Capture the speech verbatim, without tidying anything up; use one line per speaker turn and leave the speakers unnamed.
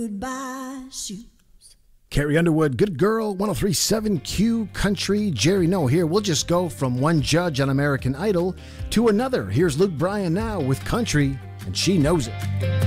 Goodbye shoes.
Carrie Underwood, Good Girl, one oh three point seven Q Country. Jerry No here. We'll just go from one judge on American Idol to another. Here's Luke Bryan now with Country, and She Knows It.